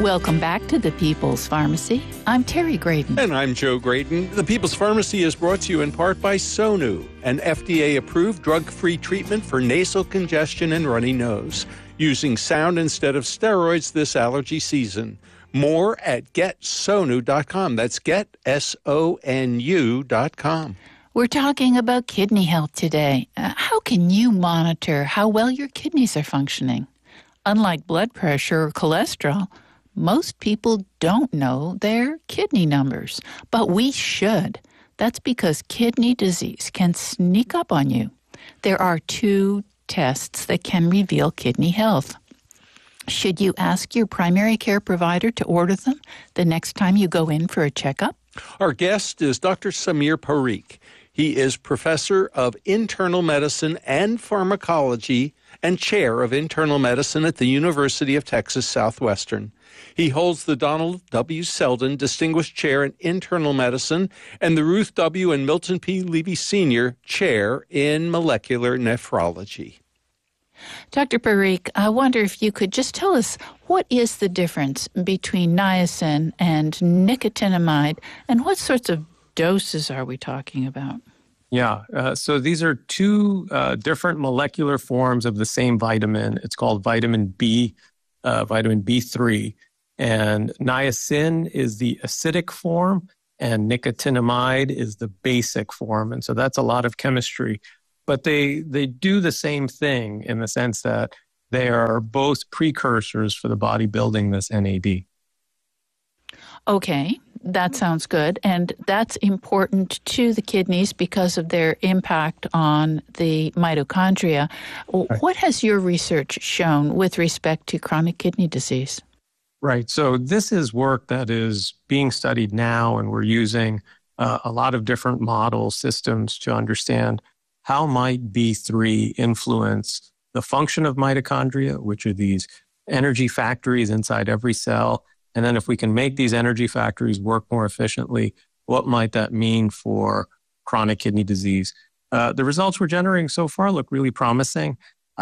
Welcome back to the People's Pharmacy. I'm Terry Graydon. And I'm Joe Graydon. The People's Pharmacy is brought to you in part by Sonu, an FDA-approved drug-free treatment for nasal congestion and runny nose, using sound instead of steroids this allergy season. More at getsonu.com. That's getsonu.com. We're talking about kidney health today. How can you monitor how well your kidneys are functioning? Unlike blood pressure or cholesterol, most people don't know their kidney numbers, but we should. That's because kidney disease can sneak up on you. There are 2 tests that can reveal kidney health. Should you ask your primary care provider to order them the next time you go in for a checkup? Our guest is Dr. Samir Parikh. He is professor of internal medicine and pharmacology and chair of internal medicine at the University of Texas Southwestern. He holds the Donald W. Selden Distinguished Chair in Internal Medicine and the Ruth W. and Milton P. Levy Sr. Chair in Molecular Nephrology. Dr. Parikh, I wonder if you could just tell us what is the difference between niacin and nicotinamide, and what sorts of doses are we talking about? Yeah, so these are 2 different molecular forms of the same vitamin. It's called vitamin B, vitamin B3. And niacin is the acidic form, and nicotinamide is the basic form. And so that's a lot of chemistry. But they do the same thing in the sense that they are both precursors for the body building this NAD. Okay, that sounds good. And that's important to the kidneys because of their impact on the mitochondria. Right. What has your research shown with respect to chronic kidney disease? Right. So this is work that is being studied now, and we're using a lot of different model systems to understand how might B3 influence the function of mitochondria, which are these energy factories inside every cell. And then if we can make these energy factories work more efficiently, what might that mean for chronic kidney disease? The results we're generating so far look really promising,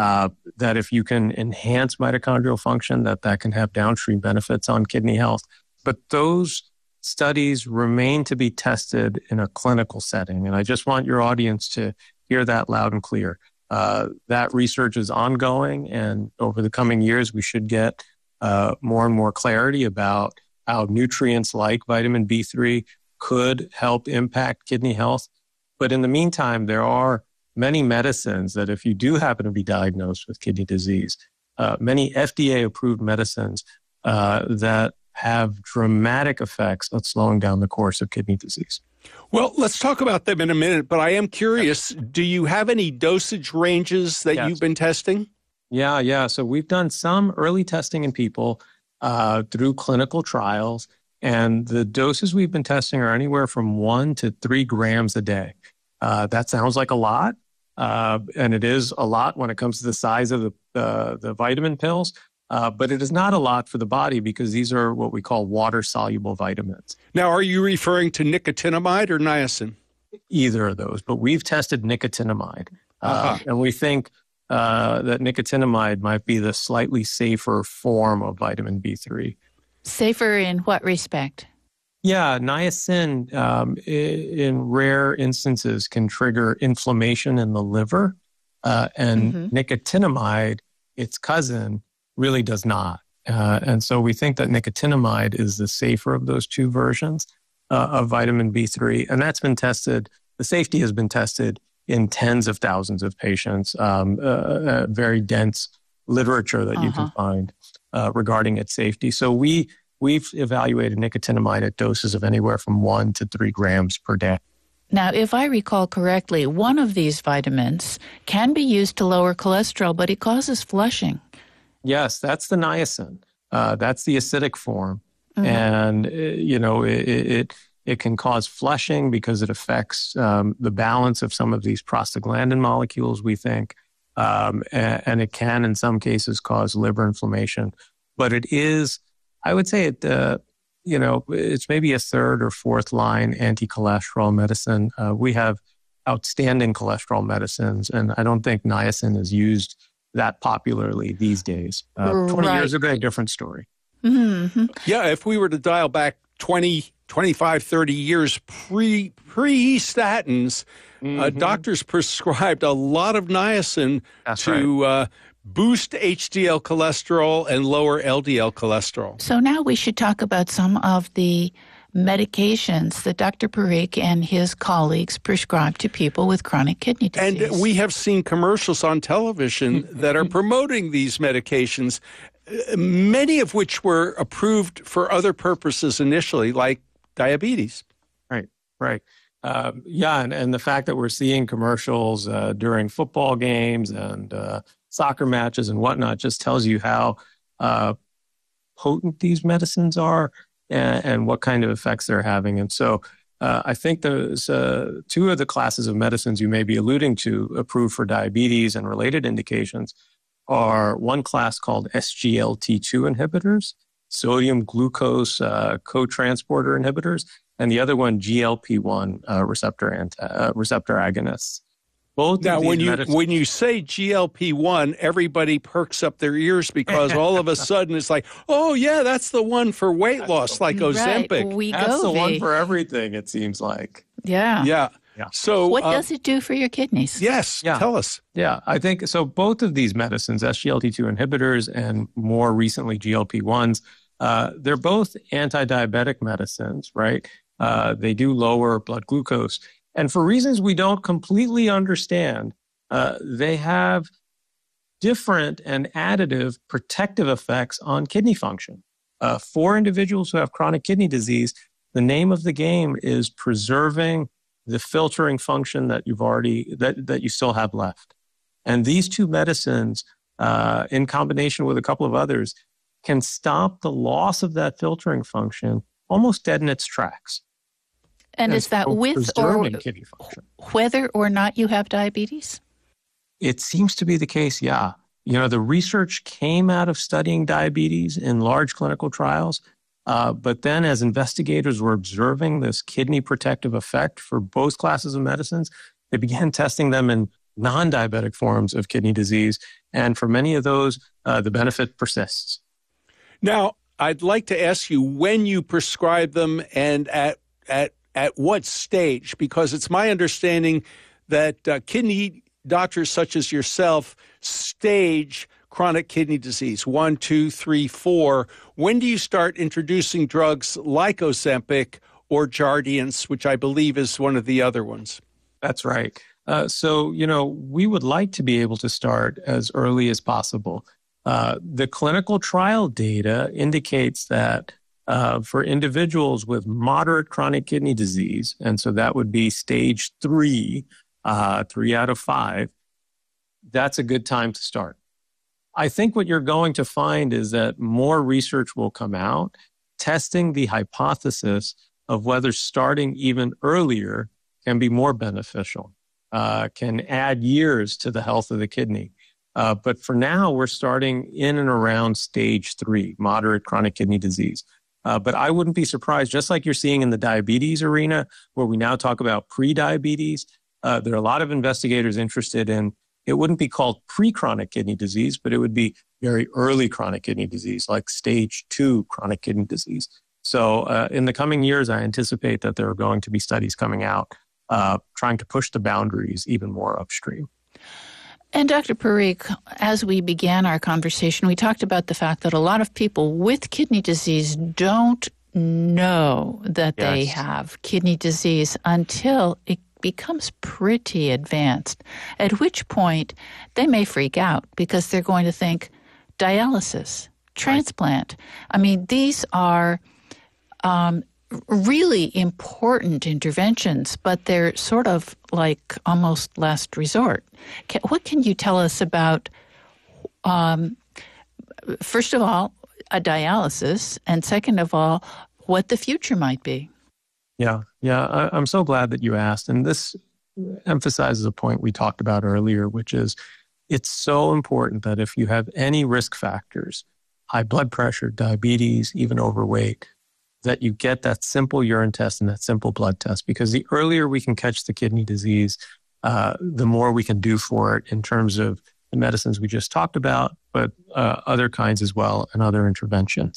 that if you can enhance mitochondrial function, that can have downstream benefits on kidney health. But those studies remain to be tested in a clinical setting. And I just want your audience to hear that loud and clear. That research is ongoing, and over the coming years, we should get more and more clarity about how nutrients like vitamin B3 could help impact kidney health. But in the meantime, there are many medicines that if you do happen to be diagnosed with kidney disease, many FDA-approved medicines that have dramatic effects on slowing down the course of kidney disease. Well, let's talk about them in a minute, but I am curious, do you have any dosage ranges that you've been testing? Yeah. So we've done some early testing in people through clinical trials, and the doses we've been testing are anywhere from 1 to 3 grams a day. That sounds like a lot, and it is a lot when it comes to the size of the vitamin pills. But it is not a lot for the body because these are what we call water-soluble vitamins. Now, are you referring to nicotinamide or niacin? Either of those, but we've tested nicotinamide. And we think that nicotinamide might be the slightly safer form of vitamin B3. Safer in what respect? Yeah, niacin in rare instances can trigger inflammation in the liver, and nicotinamide, its cousin, really does not. And so we think that nicotinamide is the safer of those 2 versions of vitamin B3. And that's been tested, the safety has been tested in tens of thousands of patients, very dense literature that you can find regarding its safety. So we've evaluated nicotinamide at doses of anywhere from 1 to 3 grams per day. Now, if I recall correctly, one of these vitamins can be used to lower cholesterol, but it causes flushing. Yes, that's the niacin. That's the acidic form. And, it can cause flushing because it affects the balance of some of these prostaglandin molecules, we think. And it can, in some cases, cause liver inflammation. But it is, I would say, it's maybe a 3rd or 4th line anti-cholesterol medicine. We have outstanding cholesterol medicines, and I don't think niacin is used that popularly these days. 20 years ago, a different story. Mm-hmm. Yeah, if we were to dial back 20, 25, 30 years pre-statins, doctors prescribed a lot of niacin to boost HDL cholesterol and lower LDL cholesterol. So now we should talk about some of the medications that Dr. Parikh and his colleagues prescribe to people with chronic kidney disease. And we have seen commercials on television that are promoting these medications, many of which were approved for other purposes initially, like diabetes. Right. And the fact that we're seeing commercials during football games and soccer matches and whatnot just tells you how potent these medicines are and what kind of effects they're having. And so I think there's two of the classes of medicines you may be alluding to approved for diabetes and related indications are one class called SGLT2 inhibitors, sodium glucose cotransporter inhibitors, and the other one GLP-1 receptor agonists. Both now, when you say GLP-1, everybody perks up their ears because all of a sudden it's like, oh yeah, that's the one for weight loss, like Ozempic. Right. That's the one for everything. It seems like. Yeah. So, what does it do for your kidneys? Yes, tell us. Yeah, I think so. Both of these medicines, SGLT2 inhibitors and more recently GLP-1s, they're both anti-diabetic medicines, right? They do lower blood glucose. And for reasons we don't completely understand, they have different and additive protective effects on kidney function. For individuals who have chronic kidney disease, the name of the game is preserving the filtering function that that you still have left. And these two medicines, in combination with a couple of others, can stop the loss of that filtering function almost dead in its tracks. And is that with or kidney function. Whether or not you have diabetes? It seems to be the case, yeah. You know, the research came out of studying diabetes in large clinical trials, but then as investigators were observing this kidney protective effect for both classes of medicines, they began testing them in non-diabetic forms of kidney disease. And for many of those, the benefit persists. Now, I'd like to ask you when you prescribe them and at what stage, because it's my understanding that kidney doctors such as yourself stage chronic kidney disease 1, 2, 3, 4. When do you start introducing drugs like Ozempic or Jardiance, which I believe is one of the other ones? That's right. So, we would like to be able to start as early as possible. The clinical trial data indicates that for individuals with moderate chronic kidney disease, and so that would be stage 3, 3 out of 5, that's a good time to start. I think what you're going to find is that more research will come out testing the hypothesis of whether starting even earlier can be more beneficial, can add years to the health of the kidney. But for now, we're starting in and around stage 3, moderate chronic kidney disease. But I wouldn't be surprised, just like you're seeing in the diabetes arena, where we now talk about pre-diabetes, there are a lot of investigators interested in, it wouldn't be called pre-chronic kidney disease, but it would be very early chronic kidney disease, like stage 2 chronic kidney disease. So in the coming years, I anticipate that there are going to be studies coming out trying to push the boundaries even more upstream. And Dr. Parikh, as we began our conversation, we talked about the fact that a lot of people with kidney disease don't know that they have kidney disease until it becomes pretty advanced, at which point they may freak out because they're going to think dialysis, transplant. I mean, these are really important interventions, but they're sort of like almost last resort. What can you tell us about, first of all, a dialysis, and second of all, what the future might be? Yeah. I'm so glad that you asked. And this emphasizes a point we talked about earlier, which is it's so important that if you have any risk factors, high blood pressure, diabetes, even overweight, that you get that simple urine test and that simple blood test, because the earlier we can catch the kidney disease, the more we can do for it in terms of the medicines we just talked about, but other kinds as well and other interventions.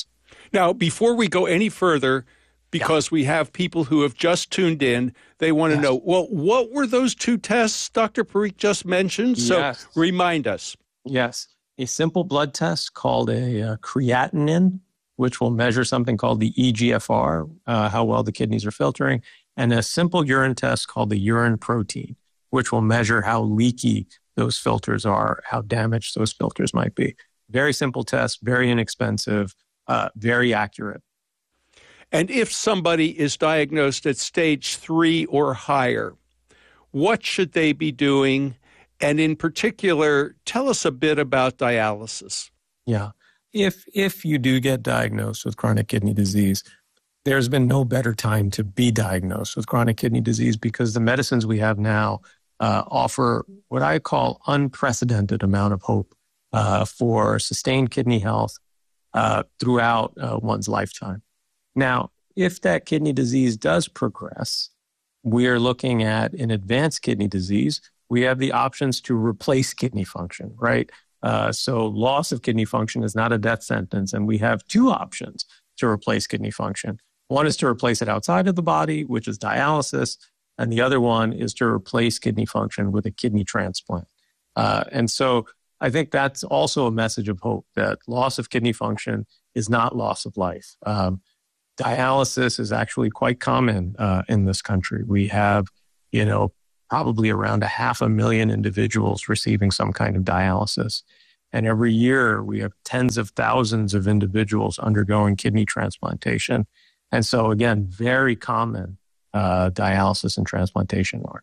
Now, before we go any further, because we have people who have just tuned in, they want to know, well, what were those two tests Dr. Parikh just mentioned? So remind us. Yes. A simple blood test called a creatinine, which will measure something called the eGFR, how well the kidneys are filtering, and a simple urine test called the urine protein, which will measure how leaky those filters are, how damaged those filters might be. Very simple test, very inexpensive, very accurate. And if somebody is diagnosed at stage 3 or higher, what should they be doing? And in particular, tell us a bit about dialysis. Yeah. If you do get diagnosed with chronic kidney disease, there's been no better time to be diagnosed with chronic kidney disease because the medicines we have now offer what I call unprecedented amount of hope for sustained kidney health throughout one's lifetime. Now, if that kidney disease does progress, we are looking at an advanced kidney disease. We have the options to replace kidney function, right? So loss of kidney function is not a death sentence, and we have two options to replace kidney function. One is to replace it outside of the body, which is dialysis, and the other one is to replace kidney function with a kidney transplant. And so I think that's also a message of hope that loss of kidney function is not loss of life. Dialysis is actually quite common in this country. We have, probably around 500,000 individuals receiving some kind of dialysis. And every year we have tens of thousands of individuals undergoing kidney transplantation. And so again, very common dialysis and transplantation are.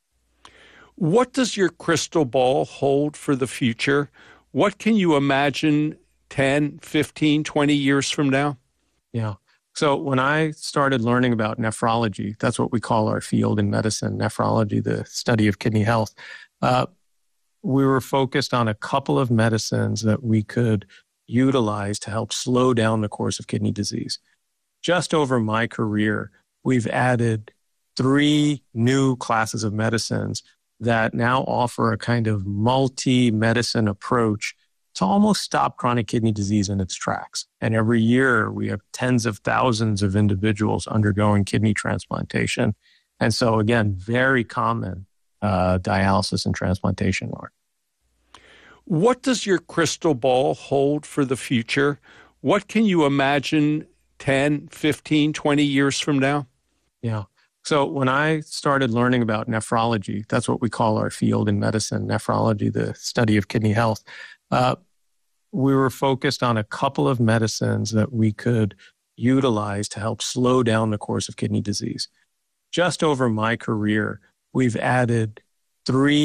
What does your crystal ball hold for the future? What can you imagine 10, 15, 20 years from now? Yeah. So when I started learning about nephrology, that's what we call our field in medicine, nephrology, the study of kidney health, we were focused on a couple of medicines that we could utilize to help slow down the course of kidney disease. Just over my career, we've added 3 new classes of medicines that now offer a kind of multi-medicine approach to almost stop chronic kidney disease in its tracks. And every year we have tens of thousands of individuals undergoing kidney transplantation. And so again, very common dialysis and transplantation are. What does your crystal ball hold for the future? What can you imagine 10, 15, 20 years from now? Yeah. So when I started learning about nephrology, that's what we call our field in medicine, nephrology, the study of kidney health, we were focused on a couple of medicines that we could utilize to help slow down the course of kidney disease. Just over my career, we've added 3